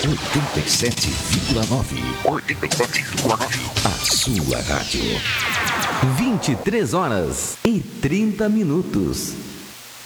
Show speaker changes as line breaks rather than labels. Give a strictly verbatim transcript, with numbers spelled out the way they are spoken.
oitenta e sete vírgula nove. oitenta e sete vírgula nove. A sua rádio.
vinte e três horas e trinta minutos.